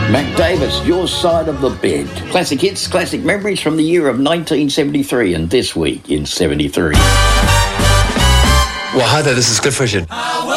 Mac Davis, Your Side of the Bed. Classic hits, classic memories from the year of 1973 and this week in 73. Well, hi there, this is Cliff Richard.